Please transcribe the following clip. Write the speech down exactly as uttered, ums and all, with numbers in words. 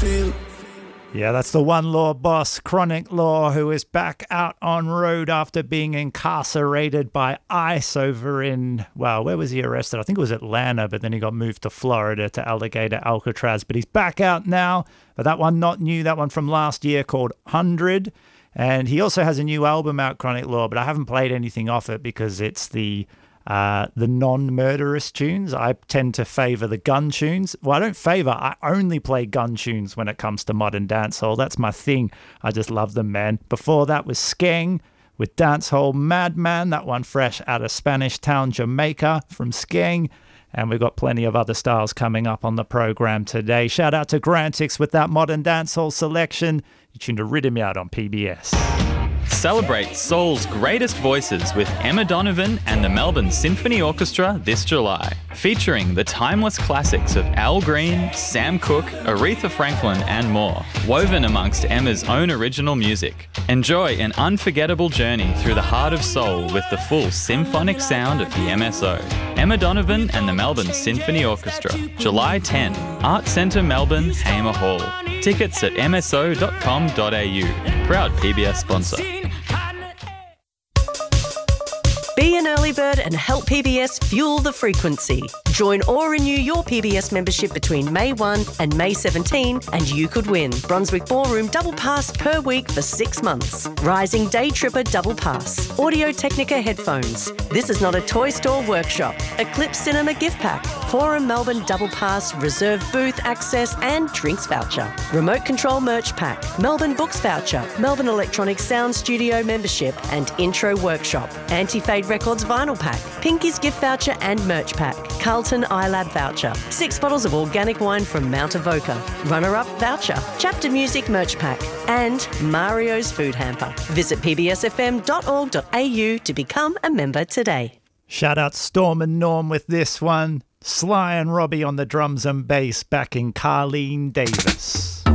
feel. Yeah, that's the One Law boss, Chronic Law, who is back out on road after being incarcerated by ICE over in, well, where was he arrested? I think it was Atlanta, but then he got moved to Florida to Alligator Alcatraz. But he's back out now. But that one not new, that one from last year called one hundred. And he also has a new album out, Chronic Law, but I haven't played anything off it because it's the uh, the non-murderous tunes. I tend to favor the gun tunes. Well, I don't favor, I only play gun tunes when it comes to modern dancehall. That's my thing. I just love them, man. Before that was Skeng with Dancehall Madman, that one fresh out of Spanish Town, Jamaica from Skeng. And we've got plenty of other styles coming up on the program today. Shout out to Grantix with that modern dancehall selection. You tuned to Rhythm Out on P B S. Celebrate soul's greatest voices with Emma Donovan and the Melbourne Symphony Orchestra this July, featuring the timeless classics of Al Green, Sam Cooke, Aretha Franklin and more, woven amongst Emma's own original music. Enjoy an unforgettable journey through the heart of soul with the full symphonic sound of the M S O. Emma Donovan and the Melbourne Symphony Orchestra, July tenth, Art Centre Melbourne, Hamer Hall. Tickets at m s o dot com dot a u. Proud P B S sponsor. Be an early bird and help P B S fuel the frequency. Join or renew your P B S membership between May first and May seventeenth and you could win Brunswick Ballroom Double Pass per week for six months. Rising Day Tripper Double Pass. Audio Technica headphones. This is not a toy store workshop. Eclipse Cinema gift pack. Forum Melbourne Double Pass, reserved booth access and drinks voucher. Remote control merch pack. Melbourne Books voucher. Melbourne Electronic Sound Studio membership and intro workshop. Anti-Fade Records vinyl pack. Pinky's gift voucher and merch pack. Carlton iLab voucher. Six bottles of organic wine from Mount Avoca. Runner-up voucher. Chapter Music merch pack. And Mario's food hamper. Visit p b s f m dot org dot a u to become a member today. Shout out Storm and Norm with this one. Sly and Robbie on the drums and bass backing Carleen Davis.